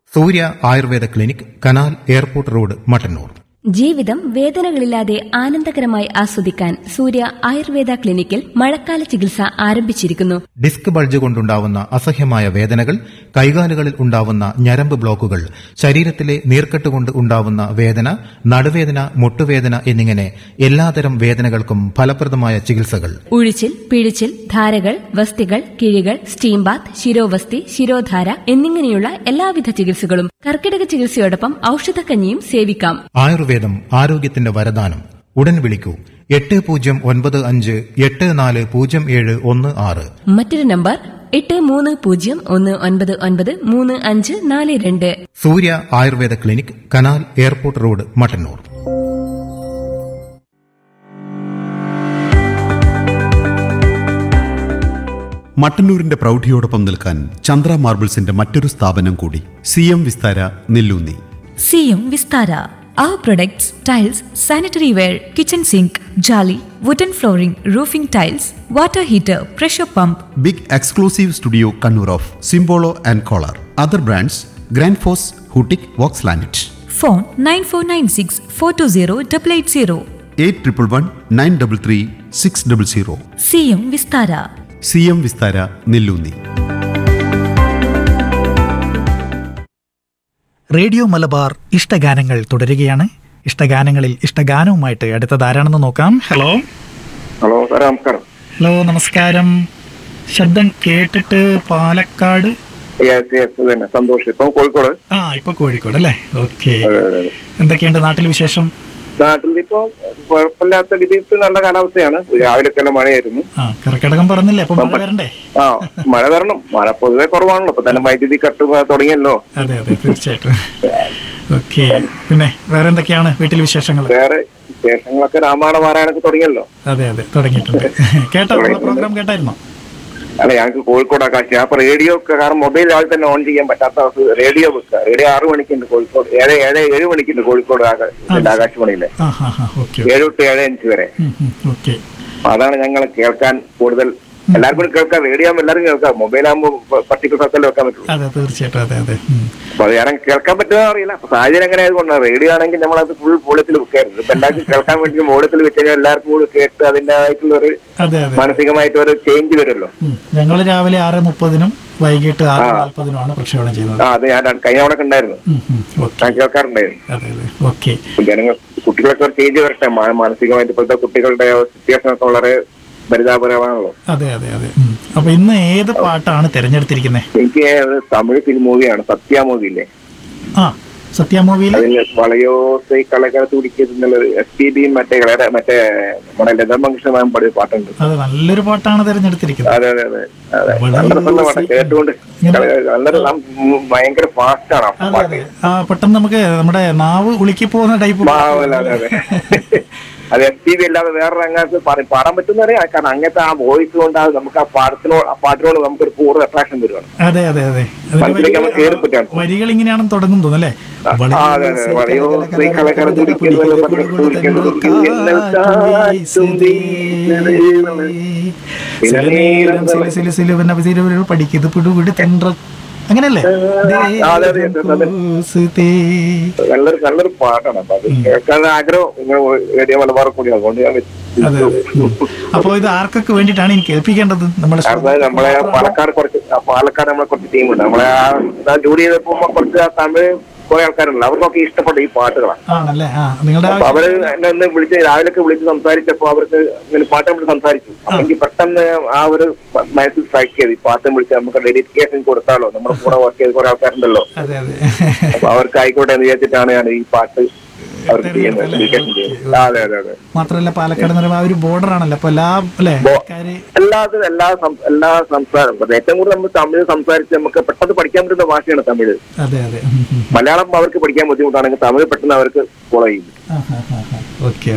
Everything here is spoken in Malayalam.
സൂര്യ Ayurveda clinic, canal airport road, Mattannur. ജീവിതം വേദനകളില്ലാതെ ആനന്ദകരമായി ആസ്വദിക്കാൻ സൂര്യ ആയുർവേദ ക്ലിനിക്കിൽ മഴക്കാല ചികിത്സ ആരംഭിച്ചിരിക്കുന്നു. ഡിസ്ക് ബൾജ് കൊണ്ടുണ്ടാവുന്ന അസഹ്യമായ വേദനകൾ, കൈകാലുകളിൽ ഉണ്ടാവുന്ന ഞരമ്പ് ബ്ലോക്കുകൾ, ശരീരത്തിലെ നീർക്കെട്ട് കൊണ്ട് ഉണ്ടാവുന്ന വേദന, നടുവേദന, മുട്ടുവേദന എന്നിങ്ങനെ എല്ലാതരം വേദനകൾക്കും ഫലപ്രദമായ ചികിത്സകൾ. ഉഴിച്ചിൽ, പിഴിച്ചിൽ, ധാരകൾ, വസ്തികൾ, കിഴികൾ, സ്റ്റീം ബാത്ത്, ശിരോവസ്തി, ശിരോധാര എന്നിങ്ങനെയുള്ള എല്ലാവിധ ചികിത്സകളും കർക്കിടക ചികിത്സയോടൊപ്പം ഔഷധക്കഞ്ഞിയും സേവിക്കാം. ആയുർവേദം ആരോഗ്യത്തിന്റെ വരദാനം. ഉടൻ വിളിക്കൂ 8095840716. മറ്റൊരു നമ്പർ 8301993542. സൂര്യ Ayurveda clinic, canal airport road, Mattannur. മട്ടന്നൂരിന്റെ പ്രൗഢിയോടൊപ്പം നിൽക്കാൻ ചന്ദ്ര മാർബിൾസിന്റെ മറ്റൊരു സ്ഥാപനം കൂടി, CM Vistara, Nelloonni. CM Vistara. Our products, tiles, sanitary ware, kitchen sink, jolly, wooden flooring, roofing tiles, water heater, pressure pump. Big exclusive studio Kannur of സിംബോളോ and collar. Other brands grand FOSS, ഹൂട്ടിക്, Woakes ലാനറ്റ്. Phone 9496 420 880. 8111933600. CM Vistara. CM Vistara, Nelloonni. Radio Malabar ഇഷ്ടഗാനങ്ങൾ തുടരുകയാണ്. ഇഷ്ടഗാനങ്ങളിൽ ഇഷ്ടഗാനവുമായിട്ട് അടുത്തത് ആരാണെന്ന് നോക്കാം. ഹലോ നമസ്കാരം. ഹലോ, നമസ്കാരം. ശബ്ദം കേട്ടിട്ട് പാലക്കാട്. സന്തോഷം. ഇപ്പൊ കോഴിക്കോട്. ഇപ്പൊ കോഴിക്കോട് അല്ലേ? ഓക്കെ. എന്തൊക്കെയുണ്ട് നാട്ടിൽ വിശേഷം? നാട്ടിൽ ഇപ്പൊ കുഴപ്പമില്ലാത്ത രീതിയിൽ നല്ല കാലാവസ്ഥയാണ്. രാവിലെ തന്നെ മഴയായിരുന്നു. കർക്കിടകം പറഞ്ഞില്ലേ, അപ്പൊ മഴ വരണ്ടേ? മഴ വരണം. മഴ പൊതുവെ കുറവാണല്ലോ. ഇപ്പൊ തന്നെ വൈദ്യുതി കട്ട് തുടങ്ങിയല്ലോ. അതെ അതെ, തീർച്ചയായിട്ടും. ഓക്കെ. പിന്നെ വേറെ എന്തൊക്കെയാണ് വീട്ടിൽ വിശേഷങ്ങൾ? വേറെ വിശേഷങ്ങളൊക്കെ രാമായണ പാരായണൊക്കെ തുടങ്ങിയല്ലോ. അതെ അതെ, തുടങ്ങിയിട്ടുണ്ട്. കേട്ടോ, പ്രോഗ്രാം കേട്ടായിരുന്നോ? അല്ല, ഞങ്ങൾക്ക് കോഴിക്കോട് ആകാശം. അപ്പൊ റേഡിയോ, കാരണം മൊബൈൽ ആൾ തന്നെ ഓൺ ചെയ്യാൻ പറ്റാത്ത റേഡിയോ വെക്കുക. റേഡിയോ 6 മണിക്കുണ്ട് കോഴിക്കോട്, 7 മണിക്കുണ്ട് കോഴിക്കോട് ആകാശവാണിയിലെ 7 to 7:05 വരെ. അതാണ് ഞങ്ങൾ കേൾക്കാൻ കൂടുതൽ. എല്ലാവർക്കും കേൾക്കാം, റേഡിയോ ആകുമ്പോൾ എല്ലാവരും കേൾക്കാം. മൊബൈൽ ആകുമ്പോൾ പർട്ടിക്കുലർ സ്ഥലത്തല്ലേ വെക്കാൻ പറ്റുള്ളൂ. അപ്പൊ അത് ഞാൻ കേൾക്കാൻ പറ്റുമോ അറിയില്ല. അപ്പൊ സാഹചര്യം എങ്ങനെ ആയതുകൊണ്ടാണ്. റേഡിയോ ആണെങ്കിൽ നമ്മളത് ഫുൾ വോളിയത്തിൽ വെക്കായിരുന്നു. ഇപ്പൊ എല്ലാവർക്കും കേൾക്കാൻ വേണ്ടി വോളിയത്തിൽ വെച്ച് കഴിഞ്ഞാൽ എല്ലാവർക്കും കൂടി കേട്ട് അതിൻ്റെതായിട്ടുള്ള ഒരു മാനസികമായിട്ട് ഒരു ചേഞ്ച് വരുമല്ലോ. ഞങ്ങൾ രാവിലെ 6:30 വൈകിട്ട് 6:40 പ്രക്ഷേപണം ചെയ്യുന്നത്. അത് ഞാൻ കഴിഞ്ഞ തവണ ഉണ്ടായിരുന്നു, ഞാൻ കേൾക്കാറുണ്ടായിരുന്നു. ജനങ്ങൾ, കുട്ടികളൊക്കെ ഒരു ചേഞ്ച് വരട്ടെ. മാനസികമായിട്ട് ഇപ്പോഴത്തെ കുട്ടികളുടെ സിറ്റുവേഷൻ ഒക്കെ വളരെ പരിതാപകരമാണല്ലോ. അതെ അതെ അതെ. അപ്പൊ ഇന്ന് ഏത് പാട്ടാണ് തിരഞ്ഞെടുത്തിരിക്കുന്നത്? എനിക്ക് തമിഴ് ഫിലിം മൂവിയാണ്, സത്യ മൂവിയില്ലേ? സത്യ മൂവിയിൽ വളയോസൈ കളകത്ത് പിടിക്കുന്നുള്ളത് SPB മറ്റേ നമ്മുടെ ലതാ മങ്കേഷ്കർ പാടിയ പാട്ടുണ്ട്. അത് നല്ലൊരു പാട്ടാണ് തിരഞ്ഞെടുത്തിരിക്കുന്നത്. അതെ അതെ അതെ അതെ, നല്ല പാട്ട് കേട്ടുകൊണ്ട് നല്ലൊരു ഭയങ്കര ഫാസ്റ്റ് ആണ് പാട്ട്. പെട്ടെന്ന് നമുക്ക് നമ്മുടെ നാവ് ഉളുക്കി പോകുന്ന ടൈപ്പ്. അതെ അതെ, അത് SPB അല്ലാതെ വേറൊരു അങ്ങനത്തെ പാടാൻ പറ്റുന്നറിയാം. കാരണം അങ്ങനത്തെ ആ വോയിസ് കൊണ്ട് നമുക്ക് ആ പാട്ടിനോട് നമുക്കൊരു കൂടുതൽ അട്രാക്ഷൻ വരുവാണ്. അതെ അതെ അതെ, വരികൾ ഇങ്ങനെയാണെന്ന് തുടങ്ങും തോന്നല്ലേ? പഠിക്കുന്നത് പിടുപിടി തെണ്ട, അങ്ങനെയല്ലേ? നല്ലൊരു പാട്ടാണ്. അപ്പൊ അത് കേൾക്കാൻ ആഗ്രഹം റേഡിയോ മലബാർ കൂടി. അതുകൊണ്ട് ഞാൻ അപ്പൊ ഇത് ആർക്കൊക്കെ വേണ്ടിയിട്ടാണ് എനിക്ക് കേൾപ്പിക്കേണ്ടത്? നമ്മളെ പാലക്കാട് നമ്മളെ കുറച്ച് ടീമുണ്ട്. നമ്മളെ ജോലി ചെയ്തപ്പോ കുറച്ച് തമിഴ് കുറെ ആൾക്കാരുണ്ട്. അവർക്കൊക്കെ ഇഷ്ടപ്പെട്ട ഈ പാട്ടുകളാണ്. അവര് എന്നെ ഒന്ന് രാവിലെ വിളിച്ച് സംസാരിച്ചപ്പോ അവർക്ക് ഇങ്ങനെ പാട്ട് നമ്മൾ സംസാരിച്ചു. അപ്പൊ എനിക്ക് പെട്ടെന്ന് ആ ഒരു മനസ്സിൽ സ്ട്രൈക്ക് ചെയ്ത് ഈ പാട്ടും വിളിച്ച് നമുക്ക് ഡെഡിക്കേഷൻ കൊടുത്താലോ, നമ്മുടെ കൂടെ വർക്ക് ചെയ്ത് കുറെ ആൾക്കാരുണ്ടല്ലോ, അപ്പൊ അവർക്ക് ആയിക്കോട്ടെ എന്ന് വിചാരിച്ചിട്ടാണ് ഞാൻ ഈ പാട്ട് അവർക്ക് ചെയ്യുന്നത്. അതെ അതെ അതെ. മാത്രമല്ല പാലക്കാട് എന്ന് പറയുമ്പോൾ ഒരു ബോർഡർ ആണല്ലോ. അപ്പൊ എല്ലാ സംസാരം ഏറ്റവും കൂടുതൽ നമ്മൾ തമിഴ് സംസാരിച്ച് നമുക്ക് പെട്ടെന്ന് പഠിക്കാൻ പറ്റുന്ന ഭാഷയാണ് തമിഴ്. മലയാളം അവർക്ക് പഠിക്കാൻ ബുദ്ധിമുട്ടാണെങ്കിൽ തമിഴ് പെട്ടെന്ന് അവർക്ക് ഫോളോ ചെയ്യും.